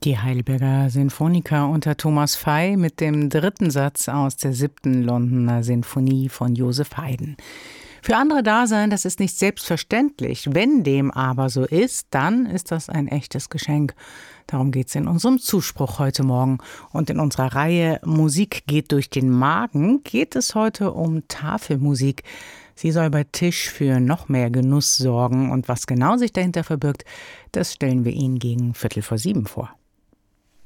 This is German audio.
Die Heidelberger Sinfoniker unter Thomas Fey mit dem dritten Satz aus der 7. Londoner Sinfonie von Joseph Haydn. Für andere Dasein, das ist nicht selbstverständlich. Wenn dem aber so ist, dann ist das ein echtes Geschenk. Darum geht es in unserem Zuspruch heute Morgen. Und in unserer Reihe Musik geht durch den Magen geht es heute um Tafelmusik. Sie soll bei Tisch für noch mehr Genuss sorgen. Und was genau sich dahinter verbirgt, das stellen wir Ihnen gegen 6:45 vor.